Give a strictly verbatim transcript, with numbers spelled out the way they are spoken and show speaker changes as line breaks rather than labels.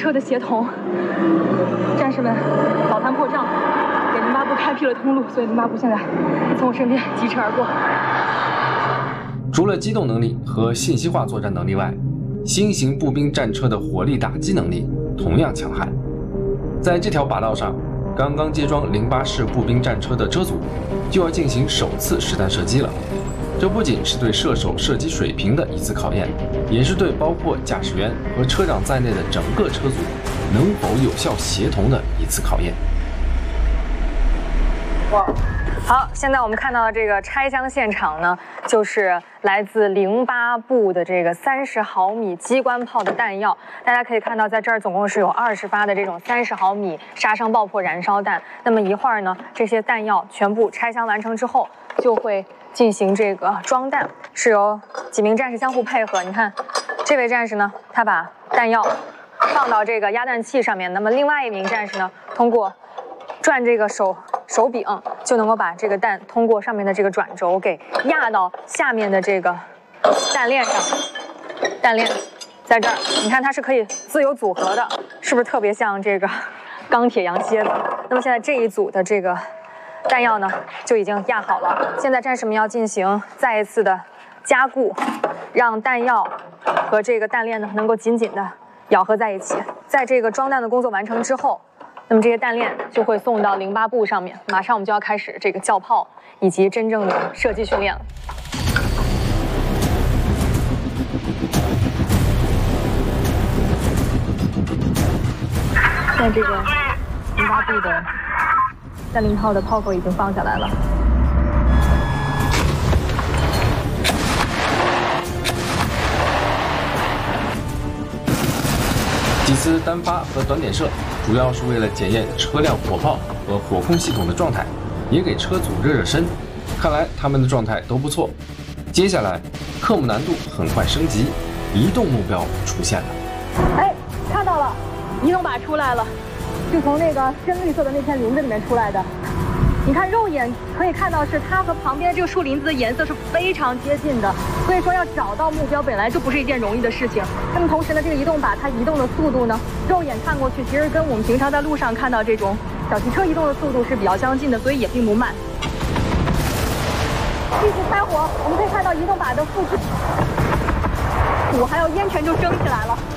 车的协同，战士们保残破障，给零八部开辟了通路，所以零八部现在从我身边疾驰而过。
除了机动能力和信息化作战能力外，新型步兵战车的火力打击能力同样强悍。在这条靶道上，刚刚接装零八式步兵战车的车组就要进行首次实弹射击了。这不仅是对射手射击水平的一次考验，也是对包括驾驶员和车长在内的整个车组能否有效协同的一次考验。
哇！好，现在我们看到的这个拆箱现场呢，就是来自零八部的这个三十毫米机关炮的弹药。大家可以看到，在这儿总共是有二十发的这种三十毫米杀伤爆破燃烧弹。那么一会儿呢，这些弹药全部拆箱完成之后，就会进行这个装弹，是由几名战士相互配合。你看，这位战士呢，他把弹药放到这个压弹器上面，那么另外一名战士呢，通过转这个手手柄就能够把这个弹通过上面的这个转轴给压到下面的这个弹链上。弹链在这儿，你看它是可以自由组合的，是不是特别像这个钢铁羊蝎子？那么现在这一组的这个弹药呢就已经压好了，现在战士们要进行再一次的加固，让弹药和这个弹链呢能够紧紧的咬合在一起。在这个装弹的工作完成之后，那么这些弹链就会送到零八部上面，马上我们就要开始这个校炮以及真正的射击训练了。现在这个零八部的三零炮的炮口已经放下来了。
几次单发和短点射，主要是为了检验车辆火炮和火控系统的状态，也给车组热热身。看来他们的状态都不错。接下来，科目难度很快升级，移动目标出现了。
哎，看到了，移动靶出来了，是从那个深绿色的那片林子里面出来的。你看肉眼可以看到，是它和旁边这个树林子的颜色是非常接近的，所以说要找到目标本来就不是一件容易的事情。那么同时呢，这个移动靶它移动的速度呢，肉眼看过去其实跟我们平常在路上看到这种小汽车移动的速度是比较相近的，所以也并不慢。继续开火，我们可以看到移动靶的副主火还有烟尘就升起来了。